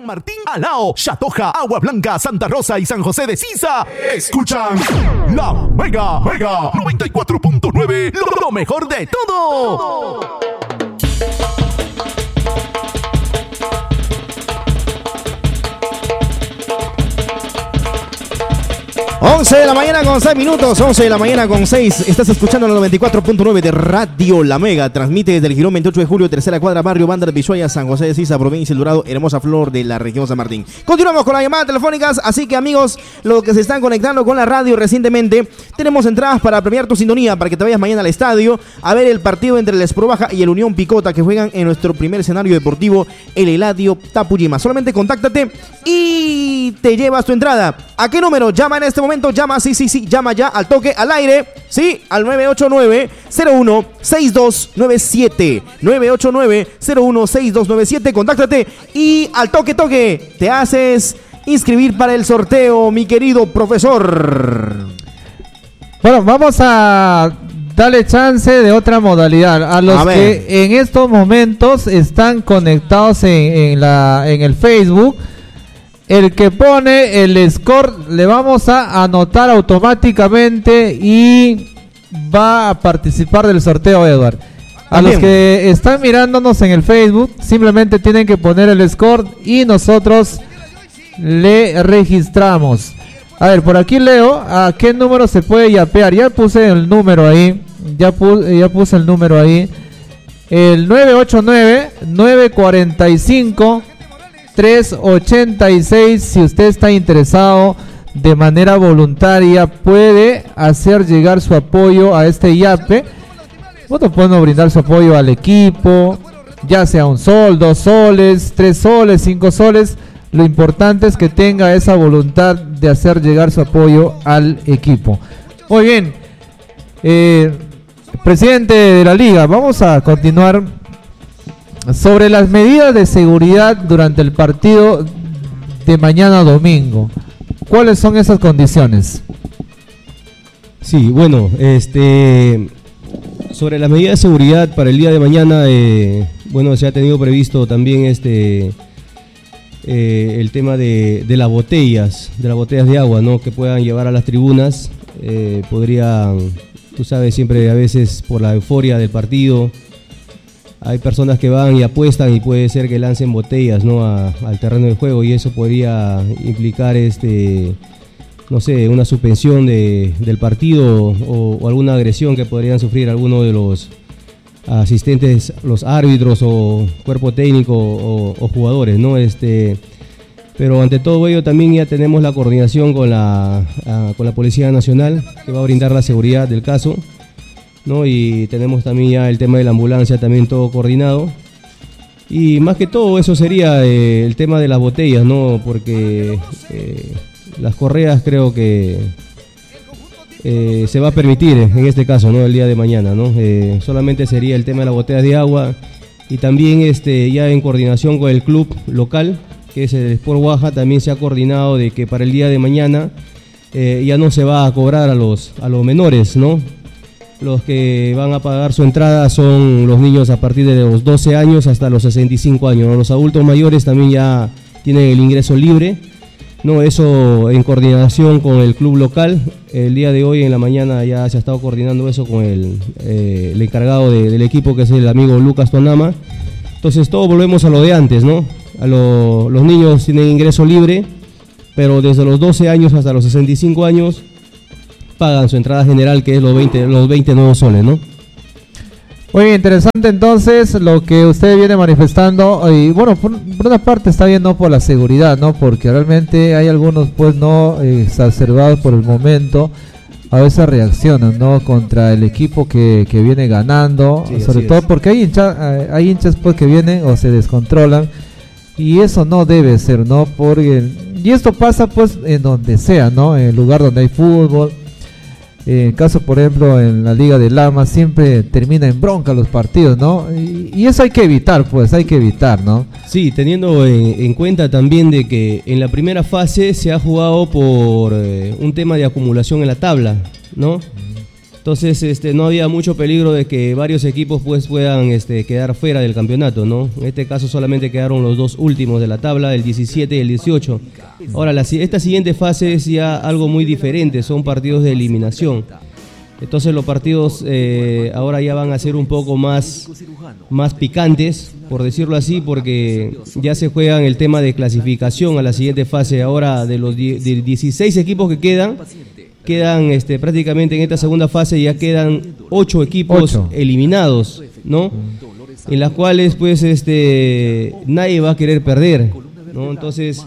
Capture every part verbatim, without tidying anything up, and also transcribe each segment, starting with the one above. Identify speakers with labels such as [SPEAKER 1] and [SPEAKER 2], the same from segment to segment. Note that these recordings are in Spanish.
[SPEAKER 1] San Martín, Alao, Chatoja, Agua Blanca, Santa Rosa y San José de Sisa escuchan La Mega, Mega noventa y cuatro punto nueve, lo, lo mejor de todo.
[SPEAKER 2] once de la mañana con seis minutos, once de la mañana con seis. Estás escuchando la noventa y cuatro punto nueve de Radio La Mega. Transmite desde el Girón veintiocho de julio, tercera cuadra, barrio Banda de Pishuaya, San José de Sisa, provincia El Dorado, hermosa flor de la región San Martín. Continuamos con las llamadas telefónicas, así que amigos, los que se están conectando con la radio recientemente, tenemos entradas para premiar tu sintonía, para que te vayas mañana al estadio a ver el partido entre el Espro Baja y el Unión Picota, que juegan en nuestro primer escenario deportivo, el Eladio Tapujima. Solamente contáctate y te llevas tu entrada. ¿A qué número? Llama en este momento, llama, sí, sí, sí, llama ya al toque, al aire, sí, al nueve ocho nueve, cero uno, seis dos nueve siete, nueve ocho nueve, cero uno, seis dos nueve siete, contáctate y al toque, toque, te haces inscribir para el sorteo, mi querido profesor.
[SPEAKER 3] Bueno, vamos a darle chance de otra modalidad a los a que en estos momentos están conectados en, en, la, en el Facebook. El que pone el score le vamos a anotar automáticamente y va a participar del sorteo, Edward. A También. Los que están mirándonos en el Facebook, simplemente tienen que poner el score y nosotros le registramos. A ver, por aquí leo a qué número se puede yapear. Ya puse el número ahí, ya, pu ya puse el número ahí. El nueve ocho nueve, nueve cuatro cinco, tres ochenta y seis. Si usted está interesado de manera voluntaria, puede hacer llegar su apoyo a este yape. Bueno, pueden brindar su apoyo al equipo, ya sea un sol, dos soles, tres soles, cinco soles. Lo importante es que tenga esa voluntad de hacer llegar su apoyo al equipo. Muy bien, eh, presidente de la liga, vamos a continuar sobre las medidas de seguridad durante el partido de mañana domingo. ¿Cuáles son esas condiciones?
[SPEAKER 4] Sí, bueno, este, sobre las medidas de seguridad para el día de mañana, eh, bueno, se ha tenido previsto también este, eh, el tema de, de las botellas, de las botellas de agua, ¿no? Que puedan llevar a las tribunas, eh, podrían, tú sabes, siempre a veces por la euforia del partido, hay personas que van y apuestan y puede ser que lancen botellas, ¿no? a, al terreno del juego, y eso podría implicar este, no sé, una suspensión de, del partido o, o alguna agresión que podrían sufrir alguno de los asistentes, los árbitros o cuerpo técnico o, o jugadores, ¿no? Este, pero ante todo ello también ya tenemos la coordinación con la, a, con la Policía Nacional, que va a brindar la seguridad del caso, ¿no? Y tenemos también ya el tema de la ambulancia también todo coordinado, y más que todo eso sería eh, el tema de las botellas, ¿no? Porque eh, las correas creo que eh, se va a permitir en este caso, ¿no? El día de mañana, ¿no? Eh, solamente sería el tema de las botellas de agua, y también este, ya en coordinación con el club local, que es el Sport Oaxaca, también se ha coordinado de que para el día de mañana eh, ya no se va a cobrar a los, a los menores, ¿no? Los que van a pagar su entrada son los niños a partir de los doce años hasta los sesenta y cinco años, ¿no? Los adultos mayores también ya tienen el ingreso libre, ¿no? Eso en coordinación con el club local. El día de hoy en la mañana ya se ha estado coordinando eso con el, eh, el encargado de, del equipo, que es el amigo Lucas Tonama. Entonces todo volvemos a lo de antes, ¿no? A lo, los niños tienen ingreso libre, pero desde los doce años hasta los sesenta y cinco años pagan su entrada general, que es los veinte, los veinte nuevos soles, ¿no?
[SPEAKER 3] Muy interesante entonces lo que usted viene manifestando, y bueno, por, por una parte está bien, no por la seguridad, ¿no? Porque realmente hay algunos pues no eh, exacerbados por el momento, a veces reaccionan, ¿no? Contra el equipo que, que viene ganando, sí, sobre todo es. Porque hay, hincha, hay hinchas pues que vienen o se descontrolan, y eso no debe ser, ¿no? Porque, y esto pasa pues en donde sea, ¿no? En el lugar donde hay fútbol. En el caso, por ejemplo, en la Liga de Lama siempre termina en bronca los partidos, ¿no? Y, y eso hay que evitar, pues, hay que evitar, ¿no?
[SPEAKER 4] Sí, teniendo en, en cuenta también de que en la primera fase se ha jugado por eh, un tema de acumulación en la tabla, ¿no? Entonces este, no había mucho peligro de que varios equipos pues, puedan este, quedar fuera del campeonato, ¿no? En este caso solamente quedaron los dos últimos de la tabla, el diecisiete y el dieciocho. Ahora, la, esta siguiente fase es ya algo muy diferente, son partidos de eliminación. Entonces los partidos eh, ahora ya van a ser un poco más, más picantes, por decirlo así, porque ya se juegan el tema de clasificación a la siguiente fase. Ahora de los die, de dieciséis equipos que quedan, quedan este, prácticamente en esta segunda fase ya quedan ocho equipos ocho. eliminados, ¿no? En las cuales pues este nadie va a querer perder, ¿no? Entonces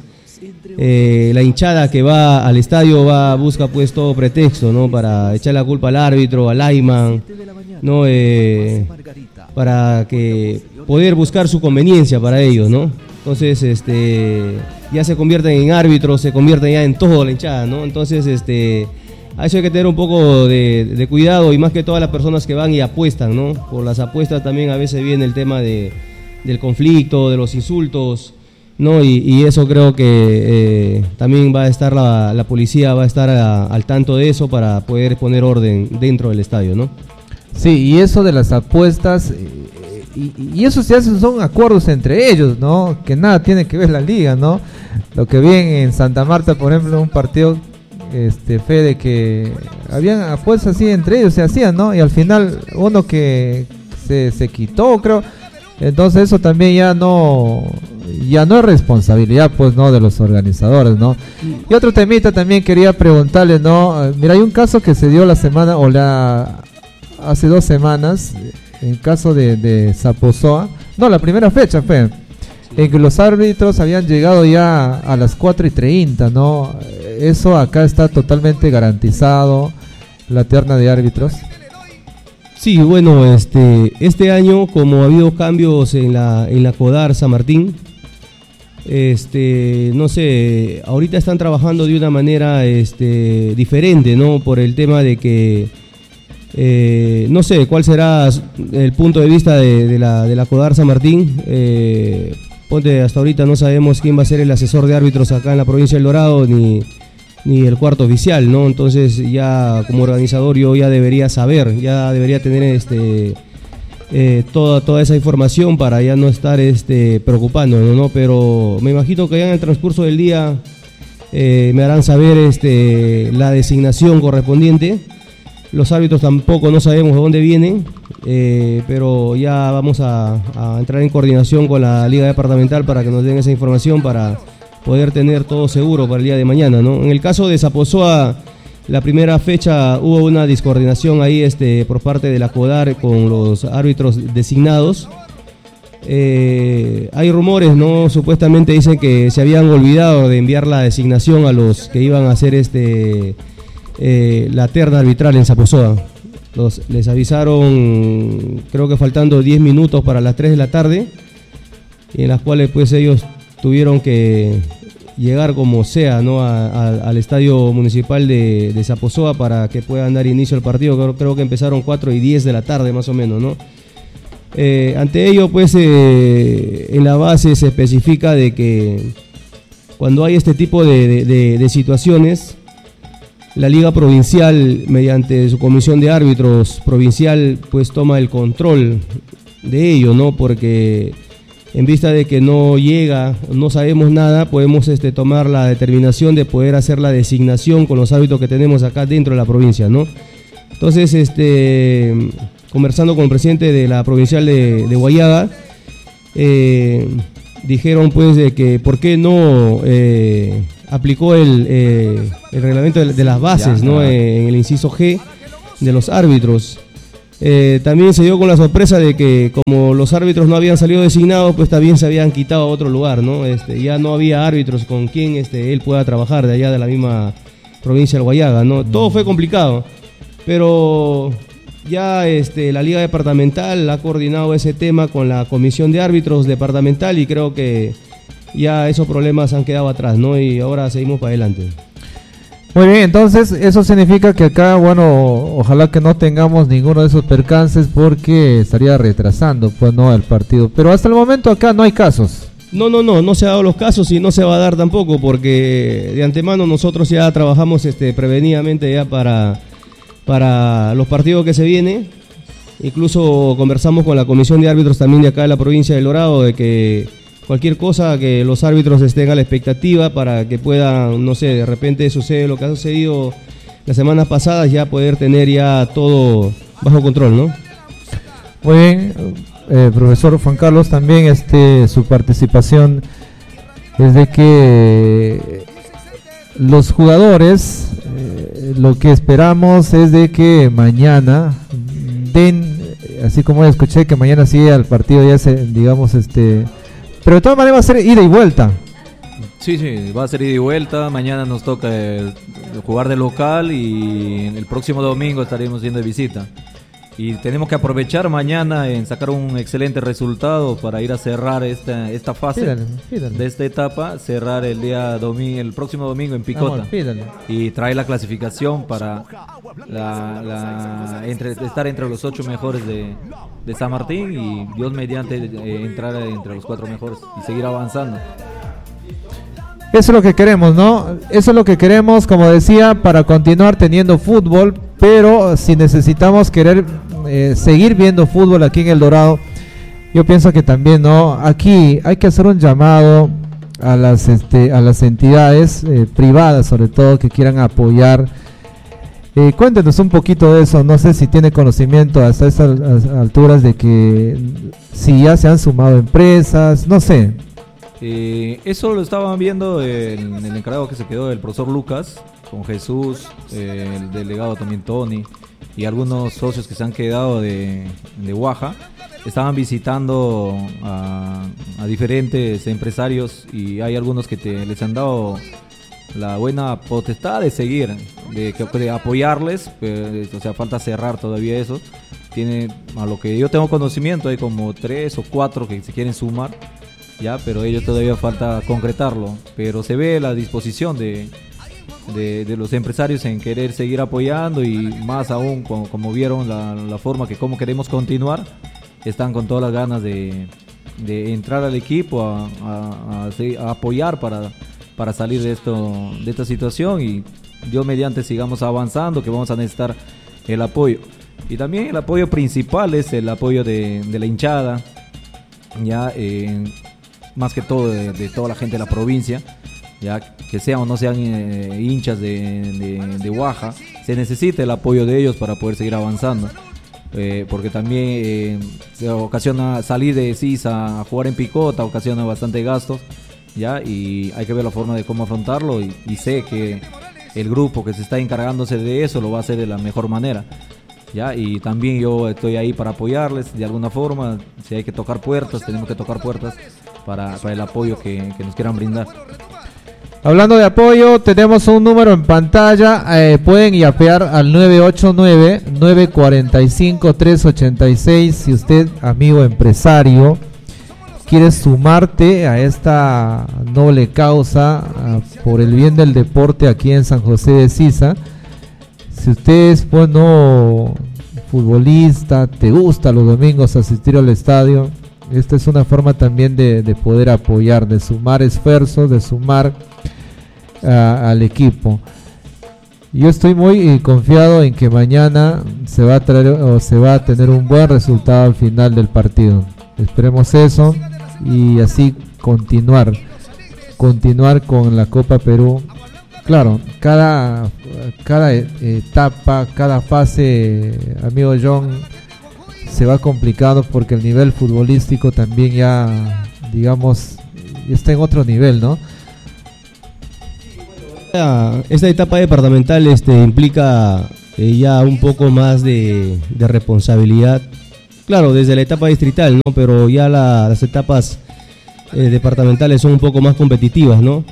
[SPEAKER 4] Eh, la hinchada que va al estadio va busca pues todo pretexto, ¿no? Para echar la culpa al árbitro, al lineman, ¿no? Eh, para que poder buscar su conveniencia para ellos, ¿no? Entonces este ya se convierten en árbitros, se convierten ya en todo la hinchada, ¿no? Entonces este a eso hay que tener un poco de, de cuidado, y más que todas las personas que van y apuestan, ¿no? Por las apuestas también a veces viene el tema de, del conflicto, de los insultos, ¿no? Y, y eso creo que eh, también va a estar la, la policía va a estar a, al tanto de eso para poder poner orden dentro del estadio, ¿no?
[SPEAKER 3] Sí, y eso de las apuestas eh, y, y eso se hacen, son acuerdos entre ellos, ¿no? Que nada tiene que ver la liga, ¿no? Lo que vi en Santa Marta, por ejemplo, un partido este fe de que habían apuestas así entre ellos, se hacían, ¿no? Y al final uno que se, se quitó, creo. Entonces eso también ya no ya no es responsabilidad pues no de los organizadores, ¿no? Y otro temita también quería preguntarle, ¿no? Mira, hay un caso que se dio la semana o la hace dos semanas, en caso de, de Zaposoa, no, la primera fecha fue en que los árbitros habían llegado ya a las cuatro y treinta, ¿no? Eso acá está totalmente garantizado, la terna de árbitros.
[SPEAKER 4] Sí, bueno, este este año, como ha habido cambios en la en la CODAR San Martín, este no sé, ahorita están trabajando de una manera este diferente, ¿no? Por el tema de que eh, no sé cuál será el punto de vista de, de la de la CODAR San Martín. Eh, ponte, hasta ahorita no sabemos quién va a ser el asesor de árbitros acá en la provincia del Dorado, ni ni el cuarto oficial, ¿no? Entonces ya como organizador yo ya debería saber, ya debería tener este eh, toda toda esa información para ya no estar este preocupándonos, ¿no? Pero me imagino que ya en el transcurso del día eh, me harán saber este la designación correspondiente. Los árbitros tampoco no sabemos de dónde vienen, eh, pero ya vamos a, a entrar en coordinación con la Liga Departamental para que nos den esa información para poder tener todo seguro para el día de mañana, ¿no? En el caso de Zaposoa, la primera fecha hubo una discoordinación ahí este, por parte de la CODAR con los árbitros designados. Eh, hay rumores, ¿no? Supuestamente dicen que se habían olvidado de enviar la designación a los que iban a hacer este eh, la terna arbitral en Zaposoa. Los, les avisaron, creo que faltando diez minutos para las tres de la tarde, y en las cuales pues ellos tuvieron que llegar como sea, ¿no? a, a, al estadio municipal de, de Zaposoa para que puedan dar inicio al partido. Creo, creo que empezaron cuatro y diez de la tarde más o menos, ¿no? Eh, ante ello pues eh, en la base se especifica de que cuando hay este tipo de, de, de, de situaciones, la Liga Provincial mediante su comisión de árbitros provincial pues toma el control de ello, ¿no? Porque en vista de que no llega, no sabemos nada, podemos este, tomar la determinación de poder hacer la designación con los árbitros que tenemos acá dentro de la provincia, ¿no? Entonces, este, conversando con el presidente de la provincial de, de Huallaga, eh, dijeron pues de que por qué no eh, aplicó el, eh, el reglamento de, de las bases, ¿no? Eh, en el inciso G de los árbitros. Eh, también se dio con la sorpresa de que como los árbitros no habían salido designados, pues también se habían quitado a otro lugar, ¿no? Este, ya no había árbitros con quien este, él pueda trabajar de allá de la misma provincia del Huallaga, ¿no? Todo fue complicado, pero ya este, la Liga Departamental ha coordinado ese tema con la Comisión de Árbitros Departamental y creo que ya esos problemas han quedado atrás, ¿no? Y ahora seguimos para adelante.
[SPEAKER 3] Muy bien, entonces eso significa que acá, bueno, ojalá que no tengamos ninguno de esos percances porque estaría retrasando, pues, no, el partido. Pero hasta el momento acá no hay casos.
[SPEAKER 4] No, no, no, no se ha dado los casos y no se va a dar tampoco porque de antemano nosotros ya trabajamos este, prevenidamente ya para, para los partidos que se vienen. Incluso conversamos con la comisión de árbitros también de acá de la provincia del Dorado, de que cualquier cosa, que los árbitros estén a la expectativa para que puedan, no sé, de repente sucede lo que ha sucedido las semanas pasadas, ya poder tener ya todo bajo control, ¿no?
[SPEAKER 3] Muy bien, eh, profesor Juan Carlos, también este su participación es de que los jugadores, eh, lo que esperamos es de que mañana den, así como escuché que mañana sí al partido ya se, digamos, este, pero de todas maneras va a ser ida y vuelta.
[SPEAKER 5] Sí, sí, va a ser ida y vuelta. Mañana nos toca eh, jugar de local y el próximo domingo estaremos yendo de visita. Y tenemos que aprovechar mañana en sacar un excelente resultado para ir a cerrar esta esta fase
[SPEAKER 3] Pídale, pídale.
[SPEAKER 5] de esta etapa, cerrar el día domingo, el próximo domingo en Picota.
[SPEAKER 3] Amor, pídale.
[SPEAKER 5] Y traer la clasificación para la, la, entre, estar entre los ocho mejores de, de San Martín y Dios mediante eh, entrar entre los cuatro mejores y seguir avanzando.
[SPEAKER 3] Eso es lo que queremos, ¿no? Eso es lo que queremos, como decía, para continuar teniendo fútbol, pero si necesitamos querer eh, seguir viendo fútbol aquí en El Dorado, yo pienso que también, ¿no? Aquí hay que hacer un llamado a las este, a las entidades eh, privadas, sobre todo, que quieran apoyar. Eh, cuéntenos un poquito de eso, no sé si tiene conocimiento hasta estas alturas de que si ya se han sumado empresas, no sé.
[SPEAKER 5] Eh, eso lo estaban viendo en el encargado que se quedó, el profesor Lucas, con Jesús, eh, el delegado también Tony y algunos socios que se han quedado de, de Guaja. Estaban visitando a, a diferentes empresarios y hay algunos que te, les han dado la buena potestad de seguir, de, de apoyarles, pues, o sea, falta cerrar todavía eso. Tiene, a lo que yo tengo conocimiento, hay como tres o cuatro que se quieren sumar. Ya, pero ellos todavía falta concretarlo, pero se ve la disposición de, de, de los empresarios en querer seguir apoyando y más aún como, como vieron la, la forma que cómo queremos continuar, están con todas las ganas de, de entrar al equipo a, a, a, a apoyar para, para salir de esto, de esta situación y Dios mediante sigamos avanzando, que vamos a necesitar el apoyo. Y también el apoyo principal es el apoyo de, de la hinchada, ya eh, más que todo de, de toda la gente de la provincia, ya que sean o no sean eh, hinchas de, de, de Guaja, se necesita el apoyo de ellos para poder seguir avanzando, eh, porque también eh, se ocasiona salir de Sisa a jugar en Picota, ocasiona bastante gastos, ya, y hay que ver la forma de cómo afrontarlo y, y sé que el grupo que se está encargándose de eso lo va a hacer de la mejor manera. Ya, y también yo estoy ahí para apoyarles de alguna forma. Si hay que tocar puertas, tenemos que tocar puertas para, para el apoyo que, que nos quieran brindar.
[SPEAKER 3] Hablando de apoyo, tenemos un número en pantalla. Eh, pueden yapear al nueve ocho nueve, nueve cuatro cinco, tres ocho seis. Si usted, amigo empresario, quiere sumarte a esta noble causa uh, por el bien del deporte aquí en San José de Sisa. Si usted es, bueno, futbolista, te gusta los domingos asistir al estadio, esta es una forma también de, de poder apoyar, de sumar esfuerzos, de sumar uh, al equipo. Yo estoy muy eh, confiado en que mañana se va a traer o se va a tener un buen resultado al final del partido. Esperemos eso y así continuar, continuar con la Copa Perú. Claro, cada, cada etapa, cada fase, amigo John, se va complicando porque el nivel futbolístico también ya, digamos, está en otro nivel, ¿no?
[SPEAKER 4] Esta etapa departamental este, implica eh, ya un poco más de, de responsabilidad. Claro, desde la etapa distrital, ¿no? Pero ya la, las etapas eh, departamentales son un poco más competitivas, ¿no?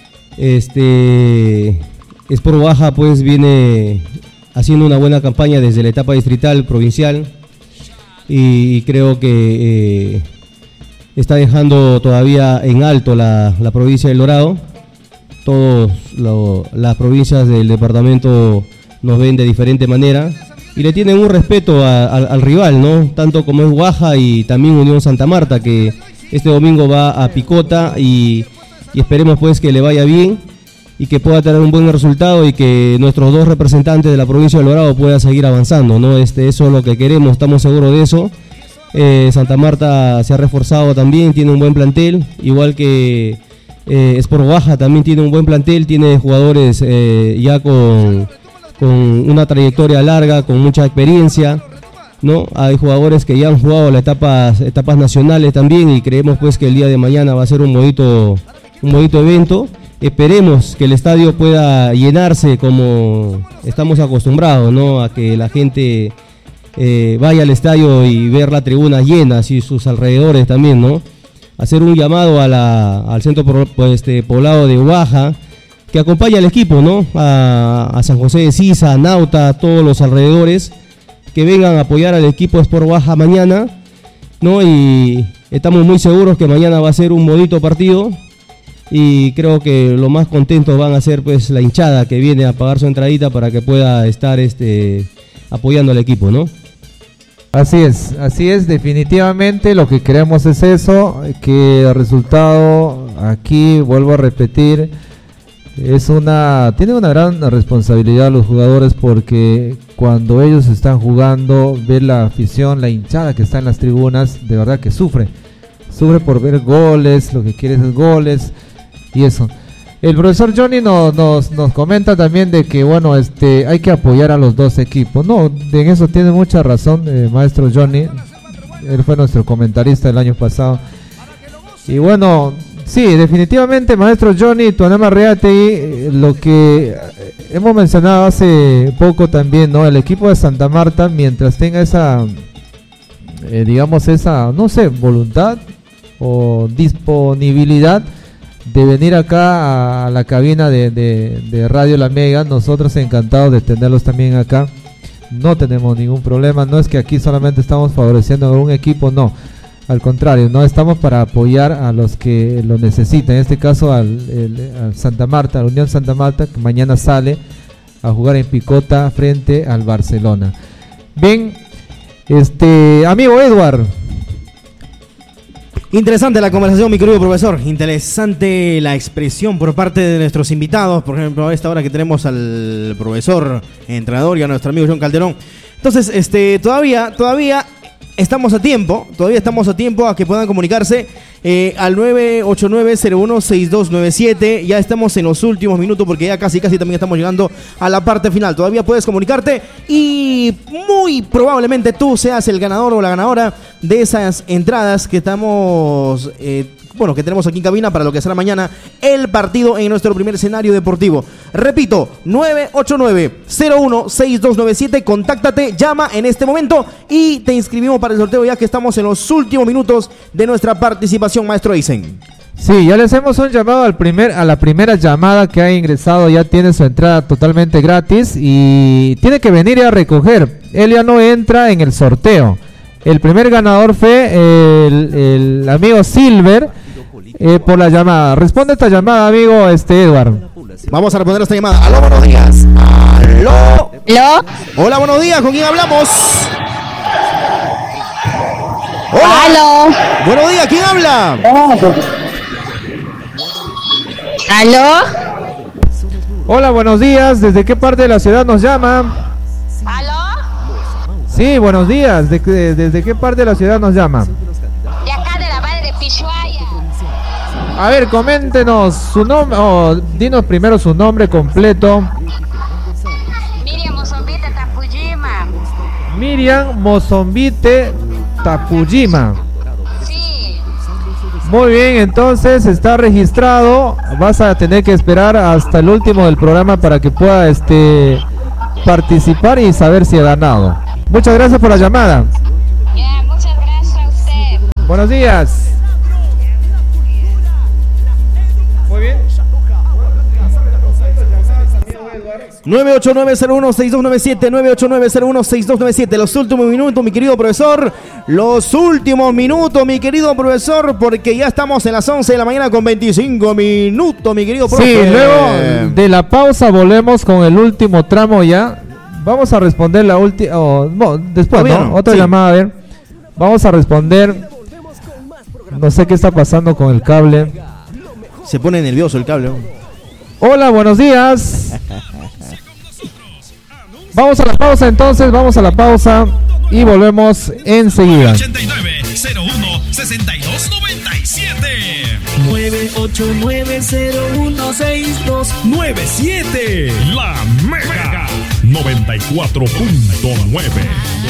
[SPEAKER 4] Este Sport Baja pues viene haciendo una buena campaña desde la etapa distrital, provincial, y creo que eh, está dejando todavía en alto la, la provincia del Dorado. Todas las provincias del departamento nos ven de diferente manera y le tienen un respeto a, a, al rival, ¿no? Tanto como es Guaja y también Unión Santa Marta, que este domingo va a Picota y y esperemos pues que le vaya bien y que pueda tener un buen resultado y que nuestros dos representantes de la provincia de Alvarado puedan seguir avanzando, ¿no? Este, eso es lo que queremos, estamos seguros de eso. Eh, Santa Marta se ha reforzado también, tiene un buen plantel, igual que eh, Sport Baja también tiene un buen plantel, tiene jugadores eh, ya con, con una trayectoria larga, con mucha experiencia, ¿no? Hay jugadores que ya han jugado las etapas, etapas nacionales también y creemos pues que el día de mañana va a ser un bonito, un bonito evento. Esperemos que el estadio pueda llenarse como estamos acostumbrados, ¿no? A que la gente eh, vaya al estadio y ver la tribuna llena y sus alrededores también, ¿no? Hacer un llamado a la, al centro pues, este, poblado de Baja, que acompañe al equipo, ¿no? A, a San José de Sisa, a Nauta, a todos los alrededores, que vengan a apoyar al equipo Sport Baja mañana, ¿no? Y estamos muy seguros que mañana va a ser un bonito partido. Y creo que lo más contentos van a ser pues la hinchada que viene a pagar su entradita para que pueda estar este apoyando al equipo, ¿no?
[SPEAKER 3] Así es, así es, definitivamente lo que queremos es eso, que el resultado aquí, vuelvo a repetir, es una, tiene una gran responsabilidad los jugadores porque cuando ellos están jugando, ver la afición, la hinchada que está en las tribunas, de verdad que sufre, sufre por ver goles, lo que quiere es goles. Y eso. El profesor Johnny nos, nos, nos comenta también de que, bueno, este hay que apoyar a los dos equipos. No, en eso tiene mucha razón, eh, maestro Johnny. Él fue nuestro comentarista el año pasado. Y bueno, sí, definitivamente, maestro Johnny, Tuanama Reategui, lo que hemos mencionado hace poco también, ¿no? El equipo de Santa Marta, mientras tenga esa, eh, digamos, esa, no sé, voluntad o disponibilidad de venir acá a la cabina de, de, de Radio La Mega, nosotros encantados de tenerlos también acá, no tenemos ningún problema, no es que aquí solamente estamos favoreciendo a un equipo, no, al contrario, no estamos para apoyar a los que lo necesitan, en este caso al, el, al Santa Marta, a la Unión Santa Marta, que mañana sale a jugar en Picota frente al Barcelona. Bien, este amigo Edward.
[SPEAKER 2] Interesante la conversación, mi querido profesor. Interesante la expresión por parte de nuestros invitados. Por ejemplo, a esta hora que tenemos al profesor entrenador y a nuestro amigo John Calderón. Entonces, este, todavía, todavía estamos a tiempo. Todavía estamos a tiempo a que puedan comunicarse eh, al nueve ocho nueve, cero uno, seis dos nueve siete. Ya estamos en los últimos minutos porque ya casi, casi también estamos llegando a la parte final. Todavía puedes comunicarte y muy probablemente tú seas el ganador o la ganadora de esas entradas que estamos, eh, bueno, que tenemos aquí en cabina para lo que será mañana el partido en nuestro primer escenario deportivo. Repito, nueve ocho nueve, cero uno, seis dos nueve siete, contáctate, llama en este momento y te inscribimos para el sorteo ya que estamos en los últimos minutos de nuestra participación, maestro Eisen.
[SPEAKER 3] Sí, ya le hacemos un llamado al primer, a la primera llamada que ha ingresado, ya tiene su entrada totalmente gratis y tiene que venir a recoger. Él ya no entra en el sorteo. El primer ganador fue el, el amigo Silver eh, por la llamada. Responde esta llamada, amigo este Edward.
[SPEAKER 2] Vamos a responder esta llamada. Aló, buenos días. Aló.
[SPEAKER 6] ¿Aló?
[SPEAKER 2] Hola, buenos días. ¿Con quién hablamos? Hola.
[SPEAKER 6] ¿Aló?
[SPEAKER 2] Buenos días. ¿Quién habla?
[SPEAKER 6] ¿Aló?
[SPEAKER 3] Hola, buenos días. ¿Desde qué parte de la ciudad nos llama?
[SPEAKER 6] ¿Aló?
[SPEAKER 3] Sí, buenos días. ¿De, de, ¿Desde qué parte de la ciudad nos llama?
[SPEAKER 6] De acá de la Valle de Pishuaya.
[SPEAKER 3] A ver, coméntenos su nombre, oh, dinos primero su nombre completo.
[SPEAKER 6] Miriam Mozombite Tapujima.
[SPEAKER 3] Miriam Mozombite Tapujima.
[SPEAKER 6] Sí.
[SPEAKER 3] Muy bien, entonces está registrado. Vas a tener que esperar hasta el último del programa para que pueda este participar y saber si ha ganado. Muchas gracias por la llamada.
[SPEAKER 6] Ya, muchas gracias a usted.
[SPEAKER 3] Buenos días. Muy bien.
[SPEAKER 2] nueve ocho nueve, cero uno, seis dos nueve siete, nueve ocho nueve, cero uno, seis dos nueve siete. Los últimos minutos, mi querido profesor. Los últimos minutos, mi querido profesor, porque ya estamos en las once de la mañana con veinticinco minutos, mi querido profesor.
[SPEAKER 3] Sí, luego de la pausa volvemos con el último tramo ya. Vamos a responder la última, oh, no, después, ¿no?
[SPEAKER 2] no?
[SPEAKER 3] Otra
[SPEAKER 2] Sí.
[SPEAKER 3] llamada, a ver. Vamos a responder. No sé qué está pasando con el cable.
[SPEAKER 2] Se pone nervioso el cable.
[SPEAKER 3] Hola, buenos días. Vamos a la pausa entonces, vamos a la pausa y volvemos enseguida.
[SPEAKER 1] ochenta y nueve, cero uno, sesenta y dos, noventa y siete.
[SPEAKER 7] nueve ocho nueve cero uno seis dos nueve siete.
[SPEAKER 1] La Mega noventa y cuatro punto nueve.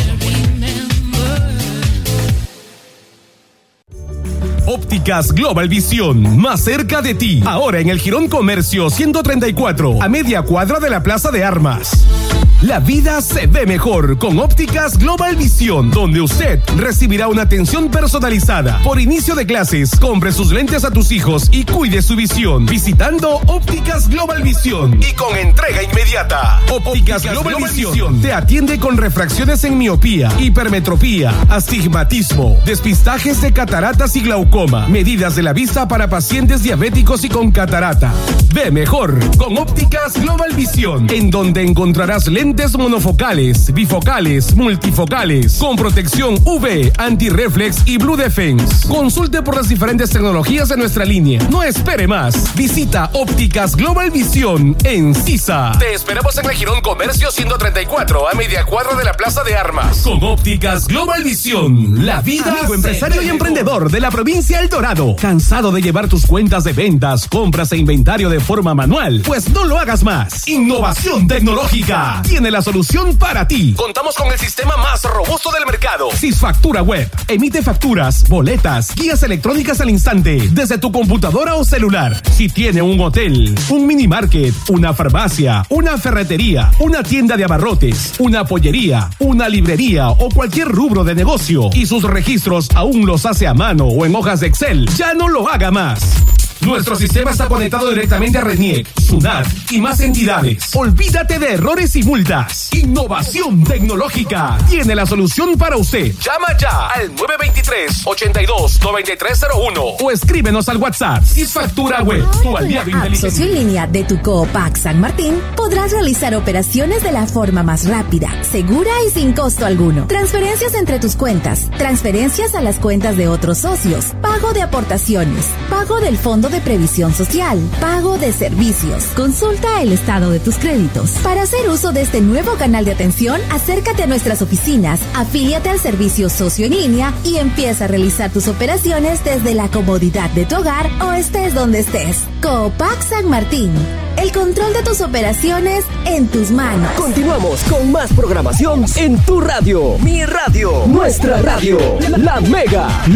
[SPEAKER 1] Ópticas Global Visión, más cerca de ti. Ahora en el Jirón Comercio ciento treinta y cuatro, a media cuadra de la Plaza de Armas. La vida se ve mejor con Ópticas Global Visión, donde usted recibirá una atención personalizada. Por inicio de clases, compre sus lentes a tus hijos y cuide su visión visitando Ópticas Global Visión y con entrega inmediata. Ópticas Global Visión te atiende con refracciones en miopía, hipermetropía, astigmatismo, despistajes de cataratas y glaucoma, medidas de la vista para pacientes diabéticos y con catarata. Ve mejor con Ópticas Global Visión, en donde encontrarás lentes monofocales, bifocales, multifocales, con protección U V, antirreflex y Blue Defense. Consulte por las diferentes tecnologías de nuestra línea. No espere más. Visita Ópticas Global Visión en Sisa. Te esperamos en el Jirón Comercio ciento treinta y cuatro, a media cuadra de la Plaza de Armas. Con Ópticas Global Visión, la vida. Amigo empresario y emprendedor de la provincia El Dorado, ¿cansado de llevar tus cuentas de ventas, compras e inventario de forma manual? Pues no lo hagas más. Innovación tecnológica tiene la solución para ti. Contamos con el sistema más robusto del mercado. Sisfactura Web. Emite facturas, boletas, guías electrónicas al instante desde tu computadora o celular. Si tiene un hotel, un mini market, una farmacia, una ferretería, una tienda de abarrotes, una pollería, una librería o cualquier rubro de negocio y sus registros aún los hace a mano o en hojas de Excel, ya no lo haga más. Nuestro sistema está conectado directamente a RENIEC, SUNAT y más entidades. Olvídate de errores y multas. Innovación tecnológica tiene la solución para usted. Llama ya al nueve dos tres, ochenta y dos, noventa y tres cero uno o escríbenos al WhatsApp. Sisfactura Web, tu aliado inteligente.
[SPEAKER 8] Socio en línea de tu Coopac San Martín, podrás realizar operaciones de la forma más rápida, segura y sin costo alguno. Transferencias entre tus cuentas, transferencias a las cuentas de otros socios, pago de aportaciones, pago del fondo de previsión social, pago de servicios. Consulta el estado de tus créditos. Para hacer uso de este nuevo canal de atención, acércate a nuestras oficinas, afíliate al servicio socio en línea y empieza a realizar tus operaciones desde la comodidad de tu hogar o estés donde estés. Coopac San Martín. El control de tus operaciones en tus manos.
[SPEAKER 7] Continuamos con más programación en tu radio. Mi radio, nuestra radio, La Mega.